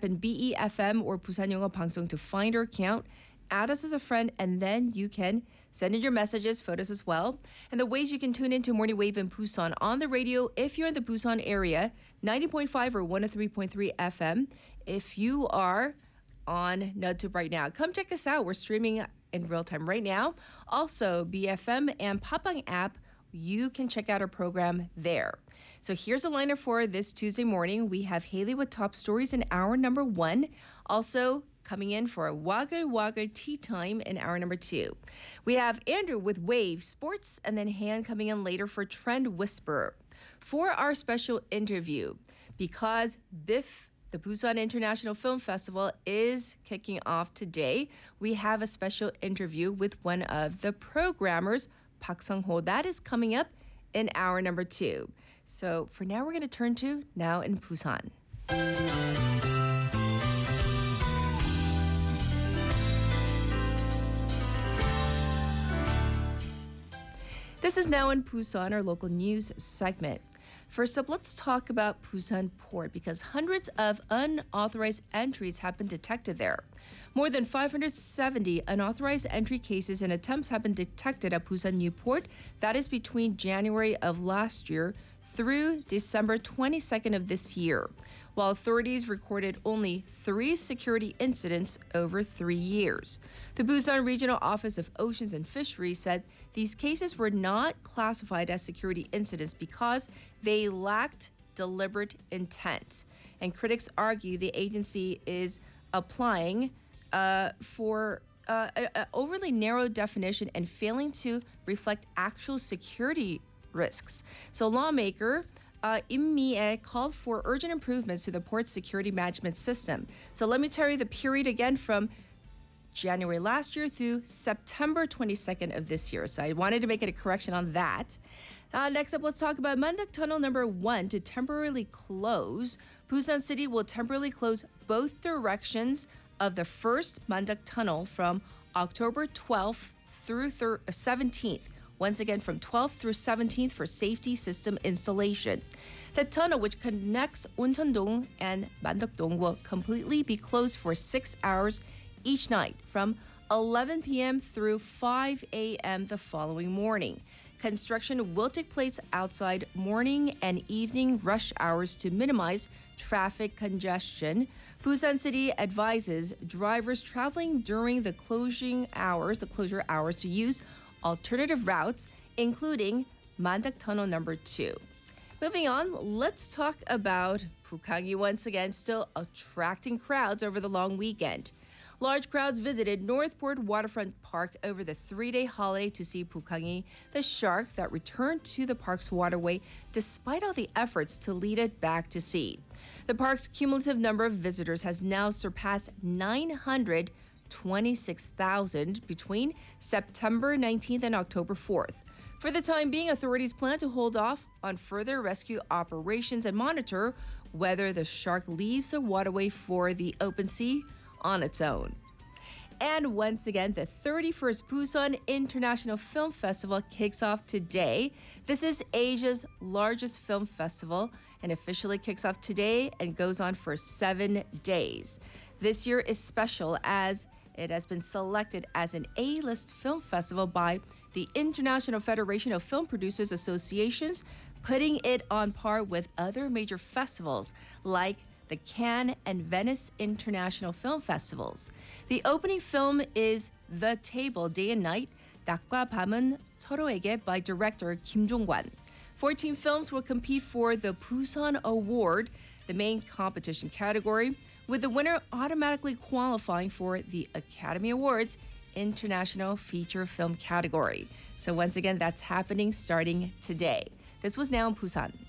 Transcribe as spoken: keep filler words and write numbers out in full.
in B E F M or Busan Yongo Bangsong to find our account. Add us as a friend, and then you can send in your messages, photos as well. And the ways you can tune into Morning Wave in Busan on the radio if you're in the Busan area, ninety point five or one oh three point three F M. If you are on NudTube right now, come check us out. We're streaming in real time right now. Also, B F M and Papang app, you can check out our program there. So here's a lineup for this Tuesday morning. We have Haley with top stories in hour number one. Also, coming in for a Waggle Waggle tea time in hour number two. We have Andrew with Wave Sports, and then Han coming in later for Trend Whisperer. For our special interview, because B I F, the Busan International Film Festival, is kicking off today, we have a special interview with one of the programmers, Park Sung-ho. That is coming up in hour number two. So for now, we're going to turn to Now in Busan. This is Now in Busan, our local news segment. First up, let's talk about Busan Port because hundreds of unauthorized entries have been detected there. More than five hundred seventy unauthorized entry cases and attempts have been detected at Busan New Port. That is between January of last year through December twenty-second of this year, while authorities recorded only three security incidents over three years. The Busan Regional Office of Oceans and Fisheries said these cases were not classified as security incidents because they lacked deliberate intent. And critics argue the agency is applying uh, for uh, an overly narrow definition and failing to reflect actual security risks. So lawmaker uh, Im Mi-ae called for urgent improvements to the port's security management system. So let me tell you the period again from January last year through September twenty-second of this year. So I wanted to make it a correction on that. Uh, next up, let's talk about Mandak Tunnel number one to temporarily close. Busan City will temporarily close both directions of the first Mandak Tunnel from October twelfth through seventeenth. Once again, from twelfth through seventeenth for safety system installation. The tunnel, which connects Uncheon-dong and Mandeok-dong, will completely be closed for six hours each night from eleven p.m. through five a.m. the following morning. Construction will take place outside morning and evening rush hours to minimize traffic congestion. Busan City advises drivers traveling during the closing hours, the closure hours, to use alternative routes, including Mandak Tunnel number two. Moving on, let's talk about Bukhangi once again, still attracting crowds over the long weekend. Large crowds visited Northport Waterfront Park over the three-day holiday to see Bukhangi, the shark that returned to the park's waterway despite all the efforts to lead it back to sea. The park's cumulative number of visitors has now surpassed nine hundred twenty-six thousand between September nineteenth and October fourth. For the time being, authorities plan to hold off on further rescue operations and monitor whether the shark leaves the waterway for the open sea on its own. And once again, the thirty-first Busan International Film Festival kicks off today. This is Asia's largest film festival and officially kicks off today and goes on for seven days. This year is special as it has been selected as an A-list film festival by the International Federation of Film Producers Associations, putting it on par with other major festivals like the Cannes and Venice International Film Festivals. The opening film is The Table, Day and Night, 낮과 밤은 서로에게 by director Kim Jong-wan. fourteen films will compete for the Busan Award, the main competition category, with the winner automatically qualifying for the Academy Awards International Feature Film category. So once again, that's happening starting today. This was Now in Busan.